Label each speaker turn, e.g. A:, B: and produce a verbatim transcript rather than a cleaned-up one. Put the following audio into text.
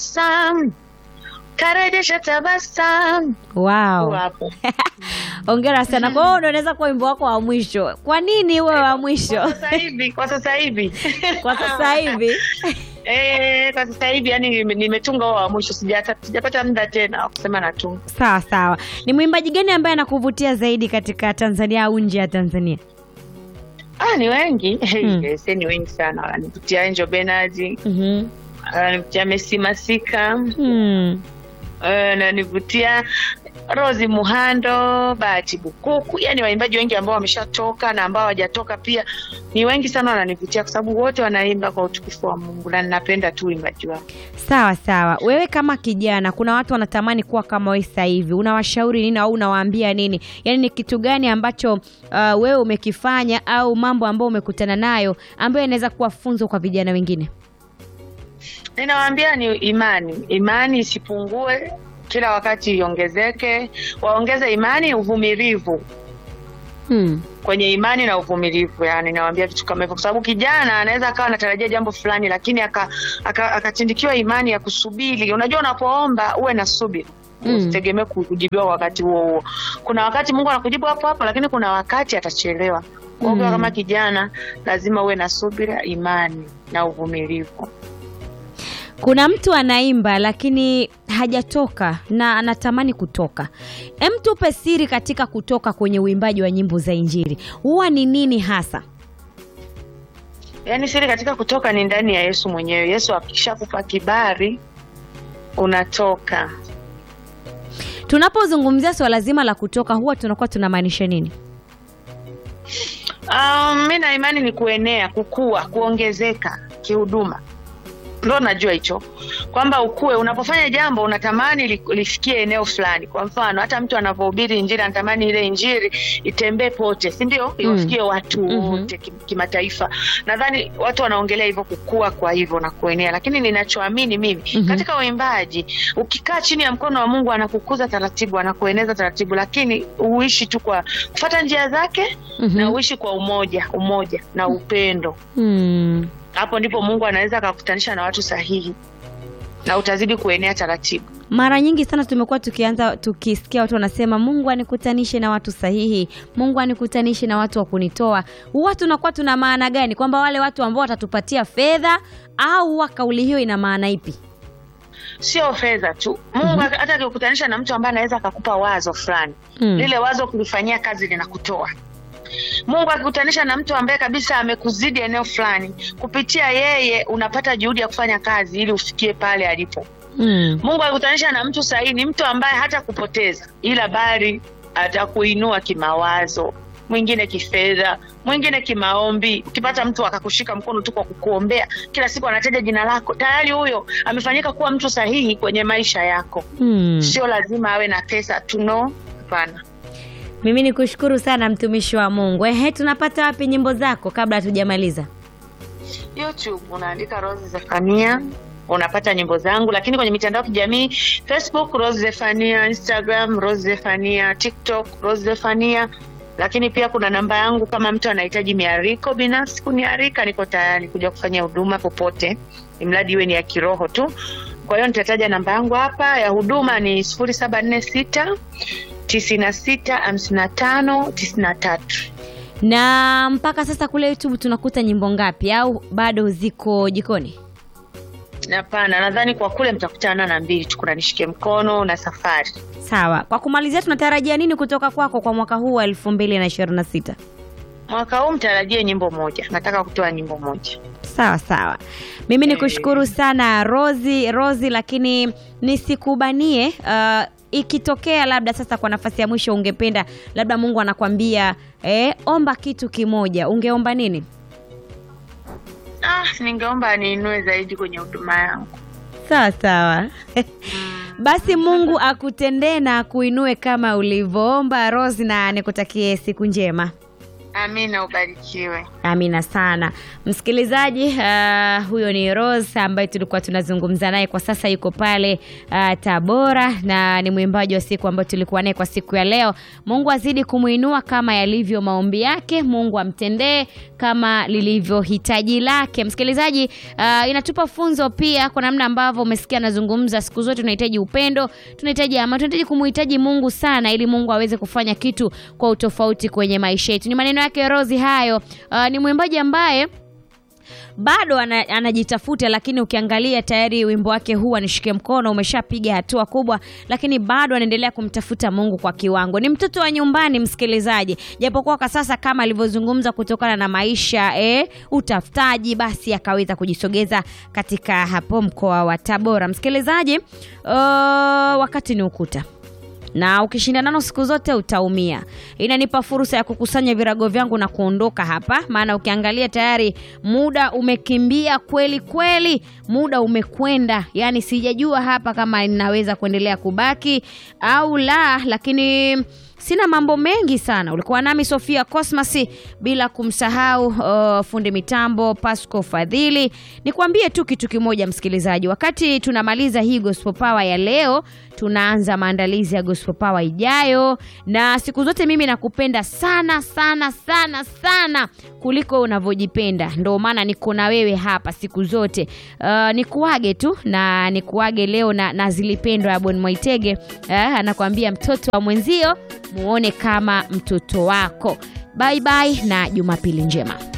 A: Sam, karejesha tabasamu.
B: Wow.
A: Hapo.
B: Hongera sana. Kwa hiyo ndio unaweza kuwa wimbo wako wa mwisho. Kwa nini uwe wa mwisho?
A: Kwa sasa hivi, kwa sasa hivi.
B: Kwa sasa hivi.
A: Eh, kwa sasa hivi yani nimetunga wa mwisho, sijata sijapata muda tena kusema natunga.
B: Sawa sawa. Ni mwimbaji gani ambaye anakuvutia zaidi katika Tanzania au nje ya Tanzania?
A: Ah, ni wengi.
B: Hmm.
A: Yes, ni wengi sana. Wananivutia Angel Bernard.
B: Mhm.
A: Wananivutia Messi Masika.
B: Mm.
A: Wananivutia Rozi Muhando, Bahati Bukuku. Yaani waimbaji wengi ambao wameshatoka na ambao hawajatoka pia ni wengi sana, wananivutia kwa sababu wote wanaimba kwa utukufu wa Mungu na ninapenda tu uimbaji wao.
B: Sawa sawa. Wewe kama kijana, kuna watu wanatamani kuwa kama wewe sasa hivi. Unawashauri nini au unawaambia nini? Yaani ni kitu gani ambacho uh, wewe umekifanya au mambo ambayo umekutana nayo ambayo inaweza kuwa funzo kwa vijana wengine?
A: Ninawaambia ni imani. Imani isipungue, kila wakati iongezeke. Waongeze imani, uvumilivu.
B: Hmm.
A: Kwenye imani na uvumilivu, yani nawaambia vitu kama hivyo kwa sababu kijana anaweza akawa anatarajia jambo fulani lakini akatindikiwa aka, aka imani ya kusubiri. Unajua unapoomba uwe na subira. Mm. Usitegemee kujibiwa wakati huo huo. Kuna wakati Mungu anakujibu hapo hapo lakini kuna wakati atachelewa. Kwa hiyo mm. kama kijana lazima uwe na subira, imani na uvumilivu.
B: Kuna mtu anaimba lakini hajatoka na anatamani kutoka. Hem, tupe siri katika kutoka kwenye uimbaji wa nyimbo za Injili. Huwa ni nini hasa?
A: Yaani siri katika kutoka ni ndani ya Yesu mwenyewe. Yesu akishakupa kibali unatoka.
B: Tunapozungumzia swala zima la kutoka huwa tunakuwa tunamaanisha nini?
A: Um, mimi na imani ni kuenea, kukua, kuongezeka kihuduma. Ndio najua hicho kwamba ukue, unapofanya jambo unatamani lifikie eneo fulani. Kwa mfano hata mtu anapohubiri Injili anatamani ile Injili itembee pote, si ndio? Iwafikie mm. watu wote mm -hmm. kimataifa. Nadhani watu wanaongelea hivyo, kukua, kwa hivyo na kuenea. Lakini ninachoamini mimi mm -hmm. katika uimbaji, ukikaa chini ya mkono wa Mungu anakukuza taratibu, anakueneza taratibu, lakini uishi tu kwa kufuata njia zake mm -hmm. na uishi kwa umoja, umoja na upendo.
B: Mm.
A: Hapo ndipo Mungu anaweza akakutanisha na watu sahihi na utazidi kuenea taratibu.
B: Mara nyingi sana tumekuwa tukianza tukisikia watu wanasema Mungu anikutanishe na watu sahihi, Mungu anikutanishe na watu wa kunitoa. Huwa tunakuwa tuna maana gani? Kwamba wale watu ambao watatupatia fedha, au wa kauli hiyo ina maana ipi?
A: Sio fedha tu. Mungu mm -hmm. hata akikutanisha na mtu ambaye anaweza akakupa wazo fulani, mm. lile wazo kulifanyia kazi linakutoa. Mungu akikutanisha na mtu ambaye kabisa amekuzidi eneo fulani, kupitia yeye unapata juhudi ya kufanya kazi ili ufikie pale alipo. Mm. Mungu akikutanisha na mtu sahihi, ni mtu ambaye hata kupoteza ila bali atakuinua kimawazo, mwingine kifedha, mwingine kimaombi. Ukipata mtu akakushika mkono tu kwa kukuombea, kila siku anataja jina lako, tayari huyo amefanyika kuwa mtu sahihi kwenye maisha yako. Mm. Sio lazima awe na pesa tu, no, hapana.
B: Mimi nikushukuru sana mtumishi wa Mungu. Ehe, tunapata wapi nyimbo zako kabla hatujamaliza?
A: YouTube unaandika Rose Zephania, unapata nyimbo zangu, lakini kwenye mitandao ya kijamii Facebook Rose Zephania, Instagram Rose Zephania, TikTok Rose Zephania, lakini pia kuna namba yangu kama mtu anahitaji miariko binafsi kuniarika, niko tayari kuja kufanya huduma popote, imradi iwe ni ya kiroho tu. Kwa hiyo nitataja namba yangu hapa ya huduma ni sifuri saba nne sita tisini na sita hamsini na tano tisini na tatu.
B: Na mpaka sasa kule YouTube tunakuta nyimbo ngapi au bado ziko jikoni?
A: Hapana, nadhani kwa kule mtakutana na mbili tu, kuna Nishike Mkono na Safari.
B: Sawa. Kwa kumalizia, tunatarajia nini kutoka kwako kwa mwaka huu wa elfu mbili na ishirini na sita?
A: Mwaka huu mtarajie nyimbo moja. Nataka kutoa nyimbo moja.
B: Sawa sawa. Mimi nikushukuru sana Rozi, Rozi, lakini nisikubanie, uh, ikitokea labda sasa kwa nafasi ya mwisho ungependa labda Mungu anakuambia eh, omba kitu kimoja, ungeomba nini?
A: Ah, ningeomba niinue zaidi kwenye huduma yangu.
B: Sawa sawa. Basi Mungu akutendee na kuinue kama ulivyoomba Rose, na nikutakie siku njema.
A: Amina, ubarikiwe.
B: Amina sana. Msikilizaji, uh, huyo ni Rose ambaye tulikuwa tunazungumza naye, kwa sasa yuko pale uh, Tabora, na ni mwimbaji wa siku ambaye tulikuwa naye kwa siku ya leo. Mungu azidi kumuinua kama yalivyo maombi yake, Mungu amtendee kama lilivyo hitaji lake. Msikilizaji, uh, inatupa funzo pia kwa namna ambavyo umesikia nazungumza. Siku zote tunahitaji upendo, tunahitaji ama tunahitaji kumuhitaji Mungu sana ili Mungu aweze kufanya kitu kwa utofauti kwenye maisha yetu. Ni maneno yake Rozi hayo. Uh, ni mwimbaji ambaye bado anajitafuta, lakini ukiangalia tayari wimbo wake huu Nishike Mkono umeshapiga hatua kubwa, lakini bado anaendelea kumtafuta Mungu kwa kiwango. Ni mtoto wa nyumbani msikilizaji, japokuwa kwa sasa kama alivyozungumza kutokana na maisha eh, utafutaji, basi akaweza kujisogeza katika hapo mkoa wa Tabora. Msikilizaji, uh, wakati ni ukuta na ukishindana siku zote utaumia. Inanipa fursa ya kukusanya virago vyangu na kuondoka hapa, maana ukiangalia tayari muda umekimbia kweli kweli, muda umekwenda. Yani sijajua hapa kama ninaweza kuendelea kubaki au la, lakini sina mambo mengi sana. Ulikuwa nami Sofia Cosmas, bila kumsahau uh, fundi mitambo Pasco Fadhili. Nikwambie tu kitu kimoja msikilizaji, wakati tunamaliza hii Gospel Power ya leo, tunaanza maandalizi ya Gospel Power ijayo. Na siku zote mimi nakupenda sana sana sana sana kuliko unavyojipenda. Ndio maana niko na wewe hapa siku zote. Uh, nikuage tu na nikuage leo na, na Zilipendwa ya Bon Mwaitege. Uh, anakuambia mtoto wa mwenzio muone kama mtoto wako. Bye bye na Jumapili njema.